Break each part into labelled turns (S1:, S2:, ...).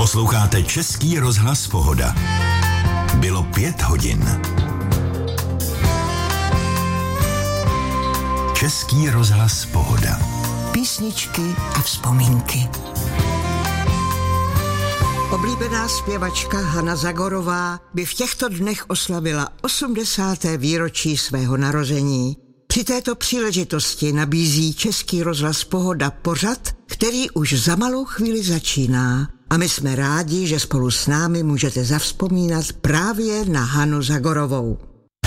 S1: Posloucháte Český rozhlas Pohoda. Bylo 5 hodin. Český rozhlas Pohoda.
S2: Písničky a vzpomínky.
S3: Oblíbená zpěvačka Hana Zagorová by v těchto dnech oslavila 80. výročí svého narození. Při této příležitosti nabízí Český rozhlas Pohoda pořad, který už za malou chvíli začíná. A my jsme rádi, že spolu s námi můžete zavzpomínat právě na Hanu Zagorovou.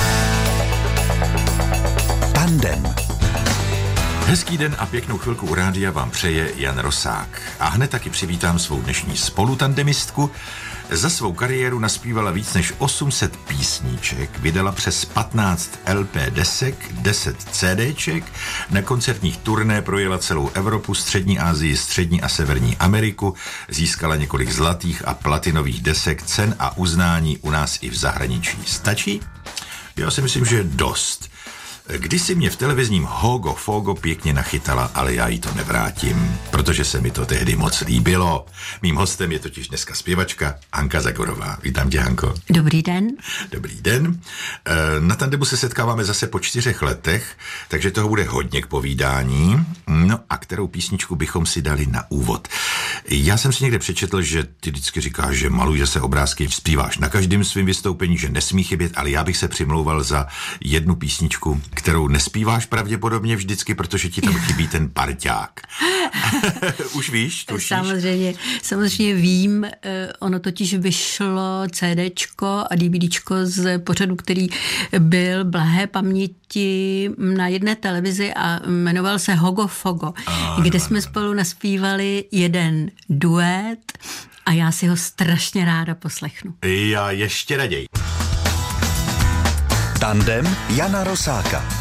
S1: Tandem.
S4: Hezký den a pěknou chvilku u rádia vám přeje Jan Rosák. A hned taky přivítám svou dnešní spolutandemistku. Za svou kariéru naspívala víc než 800 písníček, vydala přes 15 LP desek, 10 CDček, na koncertních turné projela celou Evropu, Střední Asii, Střední a Severní Ameriku, získala několik zlatých a platinových desek, cen a uznání u nás i v zahraničí. Stačí? Já si myslím, že dost. Kdysi mě v televizním Hogo Fogo pěkně nachytala, ale já jí to nevrátím, protože se mi to tehdy moc líbilo. Mým hostem je totiž dneska zpěvačka Hanka Zagorová. Vítám tě, Hanko.
S5: Dobrý den.
S4: Dobrý den. Na Tandemu se setkáváme zase po 4 letech, takže toho bude hodně k povídání. No a kterou písničku bychom si dali na úvod? Já jsem si někde přečetl, že ty vždycky říkáš, že maluješ se obrázky, zpíváš na každém svém vystoupení, že nesmí chybět, ale já bych se přimlouval za jednu písničku, kterou nespíváš pravděpodobně vždycky, protože ti tam chybí ten parťák. Už víš?
S5: Samozřejmě vím, ono totiž vyšlo CDčko a DVDčko z pořadu, který byl blahé paměti na jedné televizi a jmenoval se Hogo Fogo, kde jsme spolu naspívali jeden duet a já si ho strašně ráda poslechnu.
S4: Já ještě raději.
S1: Tandem Jana Rosáka.